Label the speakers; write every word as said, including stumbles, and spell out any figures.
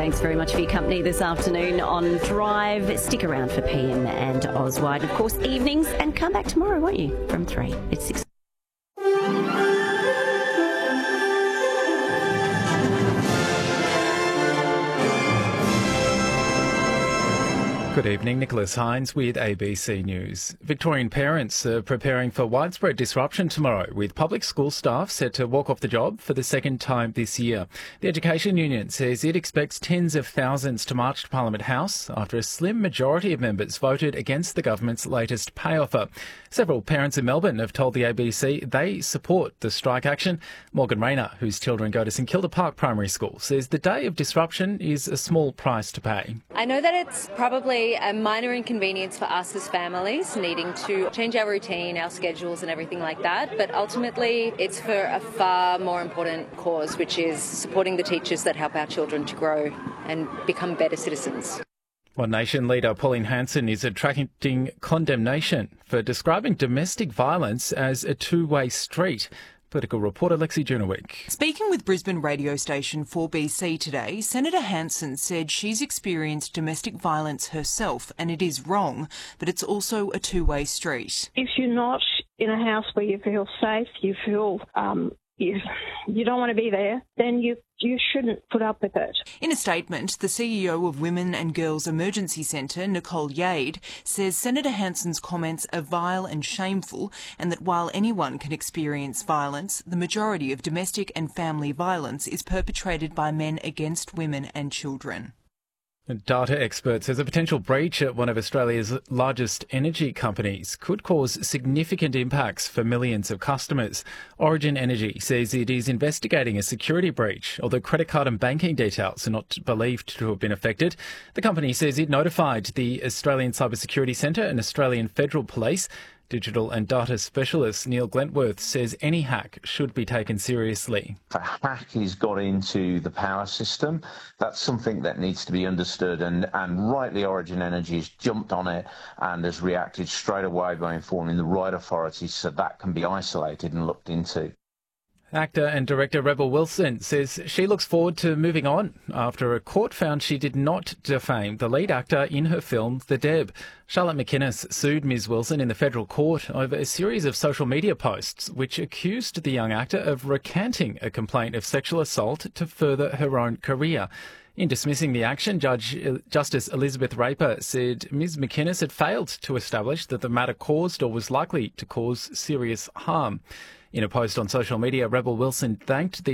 Speaker 1: Thanks very much for your company this afternoon on Drive. Stick around for P M and Oswald. Of course, evenings, and come back tomorrow, won't you? From three. It's six.
Speaker 2: Good evening, Nicholas Hines with A B C News. Victorian parents are preparing for widespread disruption tomorrow, with public school staff set to walk off the job for the second time this year. The Education Union says it expects tens of thousands to march to Parliament House after a slim majority of members voted against the government's latest pay offer. Several parents in Melbourne have told the A B C they support the strike action. Morgan Rayner, whose children go to St Kilda Park Primary School, says the day of disruption is a small price to pay.
Speaker 3: I know that it's probably a minor inconvenience for us as families needing to change our routine, our schedules and everything like that, but ultimately it's for a far more important cause, which is supporting the teachers that help our children to grow and become better citizens.
Speaker 2: One Nation leader Pauline Hanson is attracting condemnation for describing domestic violence as a two-way street. Political reporter Lexi Junowick.
Speaker 4: Speaking with Brisbane radio station four B C today, Senator Hanson said she's experienced domestic violence herself and it is wrong, but it's also a two-way street.
Speaker 5: If you're not in a house where you feel safe, you feel um, you, you don't want to be there, then you you shouldn't put up with it.
Speaker 4: In a statement, the C E O of Women and Girls Emergency Centre, Nicole Yade, says Senator Hanson's comments are vile and shameful, and that while anyone can experience violence, the majority of domestic and family violence is perpetrated by men against women and children.
Speaker 2: Data expert says a potential breach at one of Australia's largest energy companies could cause significant impacts for millions of customers. Origin Energy says it is investigating a security breach, although credit card and banking details are not believed to have been affected. The company says it notified the Australian Cybersecurity Centre and Australian Federal Police. Digital and data specialist Neil Glentworth says any hack should be taken seriously.
Speaker 6: If a hack has got into the power system, that's something that needs to be understood, and, and rightly Origin Energy has jumped on it and has reacted straight away by informing the right authorities so that can be isolated and looked into.
Speaker 2: Actor and director Rebel Wilson says she looks forward to moving on after a court found she did not defame the lead actor in her film The Deb. Charlotte McInnes sued Miz Wilson in the federal court over a series of social media posts which accused the young actor of recanting a complaint of sexual assault to further her own career. In dismissing the action, Judge Justice Elizabeth Raper said Miz McInnes had failed to establish that the matter caused or was likely to cause serious harm. In a post on social media, Rebel Wilson thanked the